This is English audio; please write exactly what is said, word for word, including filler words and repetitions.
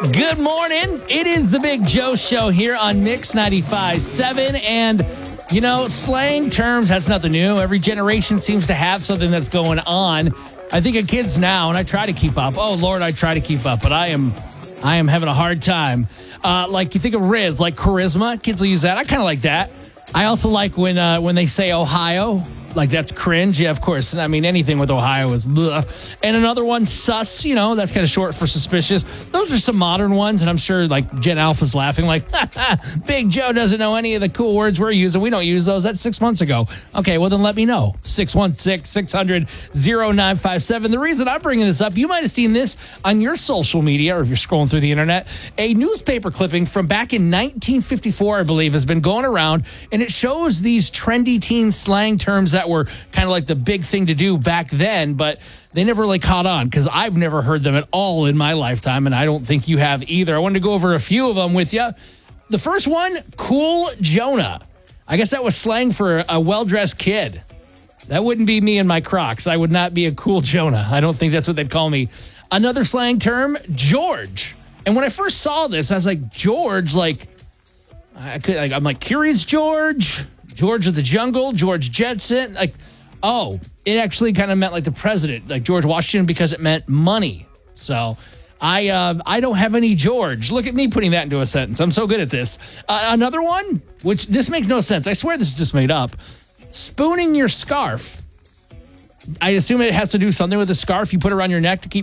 Good morning. It is the Big Joe Show here on Mix ninety-five point seven. And, you know, slang terms, that's nothing new. Every generation seems to have something that's going on. I think of kids now, and I try to keep up. Oh, Lord, I try to keep up, but I am I am having a hard time. Uh, like, you think of Riz, like charisma. Kids will use that. I kind of like that. I also like when uh, when they say Ohio. Like, that's cringe. Yeah, of course. I mean, anything with Ohio is bleh. And another one, sus, you know, that's kind of short for suspicious. Those are some modern ones, and I'm sure, like, Gen Alpha's laughing like, ha, ha, Big Joe doesn't know any of the cool words we're using. We don't use those. That's six months ago. Okay, well, then let me know. six one six, six hundred, oh nine five seven. The reason I'm bringing this up, you might have seen this on your social media or if you're scrolling through the internet. A newspaper clipping from back in nineteen fifty-four, I believe, has been going around, and it shows these trendy teen slang terms that were kind of like the big thing to do back then, but they never really caught on because I've never heard them at all in my lifetime, and I don't think you have either. I wanted to go over a few of them with you. The first one, Cool Jonah. I guess that was slang for a well-dressed kid. That wouldn't be me in my Crocs. I would not be a Cool Jonah. I don't think that's what they'd call me. Another slang term, George. And when I first saw this, I was like, George, like, I could, like I'm like, Curious George, George of the Jungle, George Jetson. Like, oh, it actually kind of meant like the president, like George Washington, because it meant money. So I uh, I don't have any George. Look at me putting that into a sentence. I'm so good at this. Uh, another one, which this makes no sense. I swear this is just made up. Spooning your scarf. I assume it has to do something with a scarf you put around your neck to keep